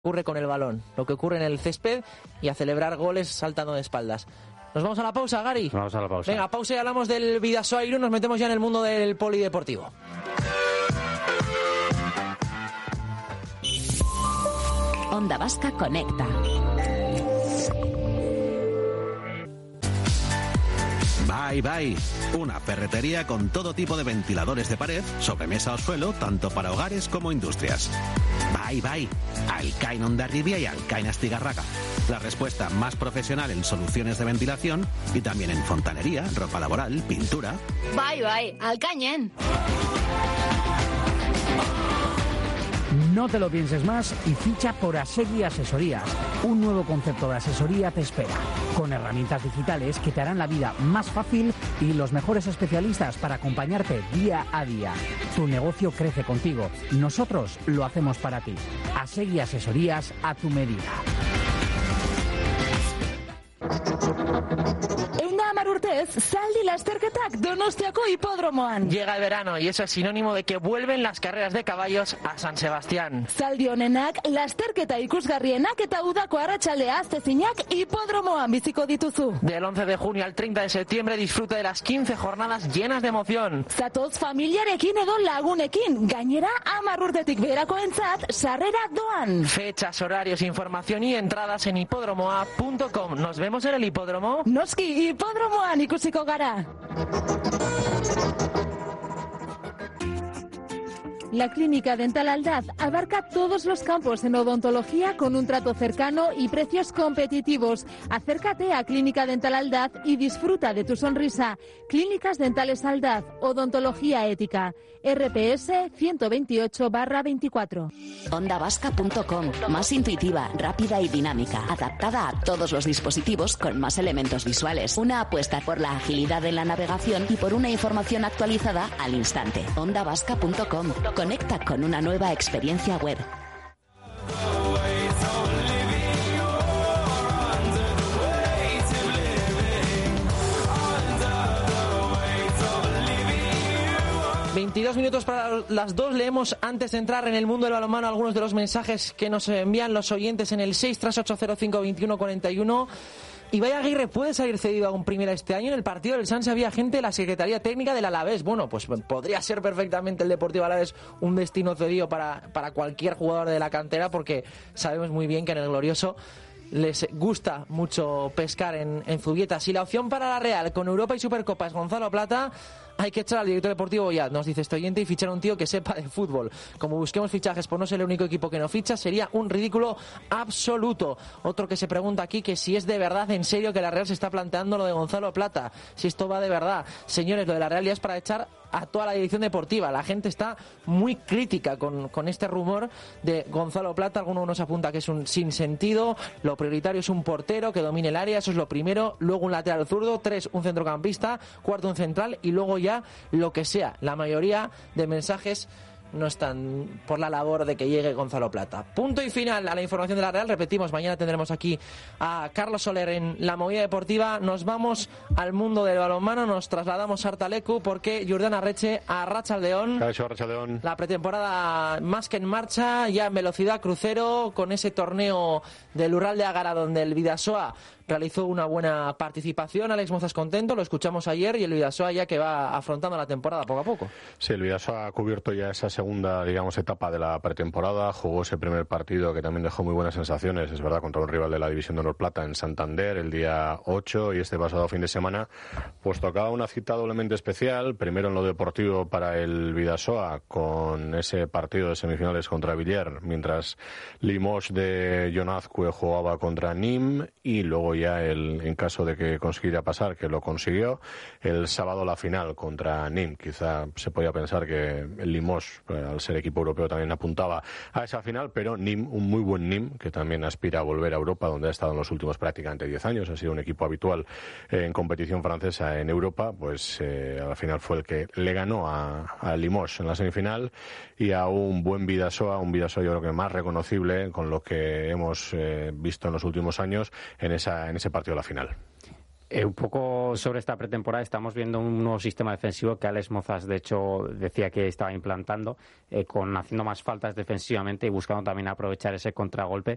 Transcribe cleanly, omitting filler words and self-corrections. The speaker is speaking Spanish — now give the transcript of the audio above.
ocurre con el balón, lo que ocurre en el césped y a celebrar goles saltando de espaldas. ¿Nos vamos a la pausa, Gary? Vamos a la pausa. Venga, pausa y hablamos del Bidasoa Irún, nos metemos ya en el mundo del polideportivo. Onda Vasca Conecta. Bye Bye, una ferretería con todo tipo de ventiladores de pared, sobremesa o suelo, tanto para hogares como industrias. Bye Bye, Alcain Hondarribia y Alcain Astigarraga. La respuesta más profesional en soluciones de ventilación y también en fontanería, ropa laboral, pintura. Bye Bye, Alcañen. No te lo pienses más y ficha por Asegui Asesorías. Un nuevo concepto de asesoría te espera, con herramientas digitales que te harán la vida más fácil y los mejores especialistas para acompañarte día a día. Tu negocio crece contigo. Nosotros lo hacemos para ti. Asegui Asesorías a tu medida. Urtez, Zaldi lasterketak Donostiako hipodromoan. Llega el verano y eso es sinónimo de que vuelven las carreras de caballos a San Sebastián. Zaldi honenak, lasterketa ikusgarrienak eta udako arratsaldea aztezinak hipodromoan biziko dituzu. Del 11 de junio al 30 de septiembre disfruta de las 15 jornadas llenas de emoción. Zatoz familiarekin edo lagunekin, gainera 10 urtetik beherakoentzat sarrera doan. Fechas, horarios, información y entradas en hipodromoa.com. ¿Nos vemos en el hipódromo? Noski, hipodromoan ikusiko gara. La Clínica Dental Aldaz abarca todos los campos en odontología con un trato cercano y precios competitivos. Acércate a Clínica Dental Aldaz y disfruta de tu sonrisa. Clínicas Dentales Aldaz, odontología ética. RPS 128/24. Ondavasca.com, más intuitiva, rápida y dinámica, adaptada a todos los dispositivos con más elementos visuales. Una apuesta por la agilidad en la navegación y por una información actualizada al instante. Ondavasca.com. Conecta con una nueva experiencia web. ...22 para las 2, leemos antes de entrar en el mundo del balonmano algunos de los mensajes que nos envían los oyentes en el 638052141. Ibai Aguirre puede salir cedido a un primera este año. En el partido del Sanse había gente de la Secretaría Técnica del Alavés. Bueno, pues podría ser perfectamente el Deportivo Alavés un destino cedido para cualquier jugador de la cantera, porque sabemos muy bien que en el Glorioso les gusta mucho pescar en Zubieta. Si la opción para la Real con Europa y Supercopa es Gonzalo Plata, hay que echar al director deportivo ya, nos dice este oyente, y fichar a un tío que sepa de fútbol. Como busquemos fichajes por no ser el único equipo que no ficha, sería un ridículo absoluto. Otro que se pregunta aquí que si es de verdad, en serio, que la Real se está planteando lo de Gonzalo Plata. Si esto va de verdad. Señores, lo de la Real ya es para echar a toda la dirección deportiva. La gente está muy crítica con este rumor de Gonzalo Plata. Alguno nos apunta que es un sinsentido. Lo prioritario es un portero que domine el área, eso es lo primero. Luego un lateral zurdo, 3, un centrocampista, 4, un central, y luego ya lo que sea. La mayoría de mensajes no están por la labor de que llegue Gonzalo Plata. Punto y final a la información de la Real. Repetimos, mañana tendremos aquí a Carlos Soler en la movida deportiva. Nos vamos al mundo del balonmano, nos trasladamos a Artalecu porque Jordán Arreche a Arratsaldeon. La pretemporada más que en marcha, ya en velocidad crucero, con ese torneo del Urral de Agara donde el Bidasoa realizó una buena participación. Alex Mozas contento, lo escuchamos ayer, y el Bidasoa ya que va afrontando la temporada poco a poco. Sí, el Bidasoa ha cubierto ya esa segunda, digamos, etapa de la pretemporada. Jugó ese primer partido que también dejó muy buenas sensaciones, es verdad, contra un rival de la División de Honor Plata en Santander el día 8, y este pasado fin de semana pues tocaba una cita doblemente especial. Primero en lo deportivo para el Bidasoa con ese partido de semifinales contra Villar, mientras Limoges de Jon Azcue jugaba contra Nîmes, y luego ya en caso de que consiguiera pasar, que lo consiguió, el sábado la final contra Nîmes. Quizá se podía pensar que el Limoges, al ser equipo europeo, también apuntaba a esa final, pero Nîmes, un muy buen Nîmes, que también aspira a volver a Europa, donde ha estado en los últimos prácticamente 10 años, ha sido un equipo habitual en competición francesa en Europa, pues a la final fue el que le ganó a Limoges en la semifinal, y a un buen Bidasoa, yo creo que más reconocible con lo que hemos visto en los últimos años en ese partido de la final. Un poco sobre esta pretemporada, estamos viendo un nuevo sistema defensivo que Alex Mozas, de hecho, decía que estaba implantando, haciendo más faltas defensivamente y buscando también aprovechar ese contragolpe.